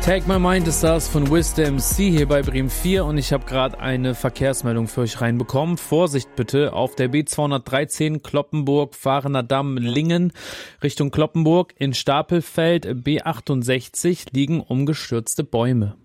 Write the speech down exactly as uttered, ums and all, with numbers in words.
Take My Mind ist das von Wisdom M C hier bei Bremen vier und ich habe gerade eine Verkehrsmeldung für euch reinbekommen. Vorsicht bitte, auf der B zweihundertdreizehn Kloppenburg, Fahrener Damm, Lingen Richtung Kloppenburg in Stapelfeld B achtundsechzig liegen umgestürzte Bäume.